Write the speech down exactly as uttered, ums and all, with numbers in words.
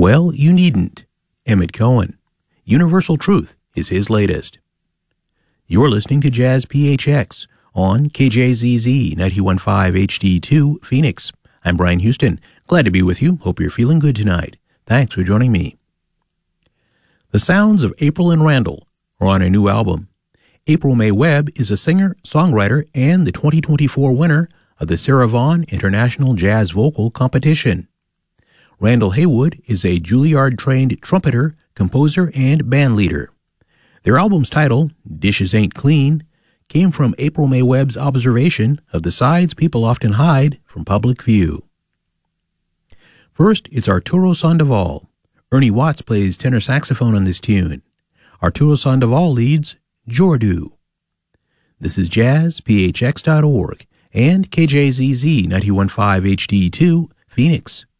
Well, you needn't. Emmett Cohen. Universal Truth is his latest. You're listening to Jazz P H X on K J Z Z ninety-one point five H D two, Phoenix. I'm Brian Houston. Glad to be with you. Hope you're feeling good tonight. Thanks for joining me. The sounds of April and Randall are on a new album. April May Webb is a singer, songwriter, and the twenty twenty-four winner of the Sarah Vaughan International Jazz Vocal Competition. Randall Haywood is a Juilliard-trained trumpeter, composer, and band leader. Their album's title, Dishes Ain't Clean, came from April May Webb's observation of the sides people often hide from public view. First, it's Arturo Sandoval. Ernie Watts plays tenor saxophone on this tune. Arturo Sandoval leads Jordu. This is Jazz P H X dot org and K J Z Z ninety-one point five H D two, Phoenix.